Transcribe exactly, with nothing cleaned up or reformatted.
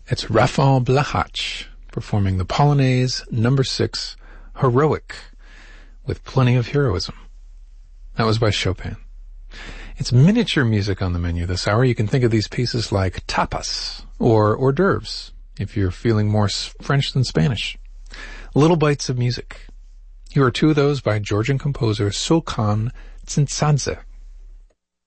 It's Rafal Blachacz performing the Polonaise number six, Heroic, with plenty of heroism. That was by Chopin. It's miniature music on the menu this hour. You can think of these pieces like tapas or hors d'oeuvres if you're feeling more French than Spanish. Little bites of music. Here are two of those by Georgian composer Sulkan Tsintsadze.